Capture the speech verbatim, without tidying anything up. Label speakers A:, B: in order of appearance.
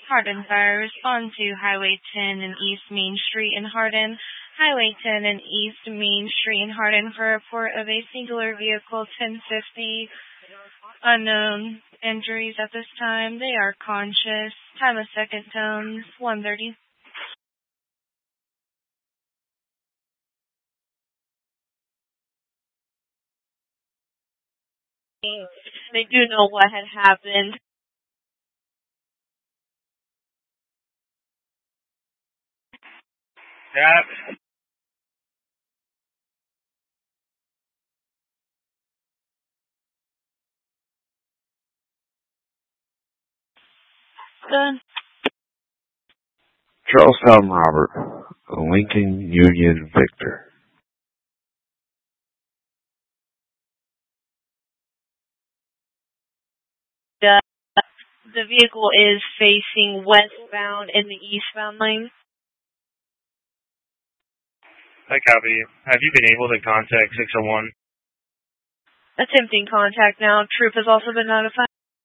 A: Hardin Fire, respond to Highway ten and East Main Street in Hardin. Highway ten and East Main Street in Hardin for a report of a singular vehicle ten fifty. Unknown injuries at this time. They are conscious. Time of second tones, one thirty. They do know what had happened.
B: Yeah.
A: Done.
C: Charlestown Robert, Lincoln Union Victor.
A: The, the vehicle is facing westbound in the eastbound lane.
B: I copy you. Have you been able to contact six oh one?
A: Attempting contact now. Troop has also been notified.